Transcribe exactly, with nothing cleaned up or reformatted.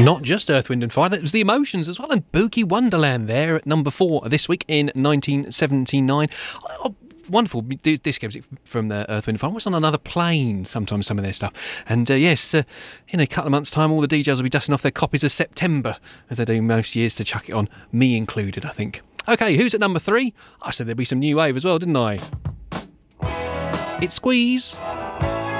Not just Earth, Wind and Fire, that was The Emotions as well, and Boogie Wonderland there at number four this week in nineteen seventy-nine. Oh, wonderful disco music from the Earth, Wind and Fire. I was on another plane sometimes, some of their stuff. And uh, yes, uh, in a couple of months' time, all the D Js will be dusting off their copies of September, as they do most years, to chuck it on, me included, I think. OK, who's at number three? I said there'd be some new wave as well, didn't I? It's Squeeze.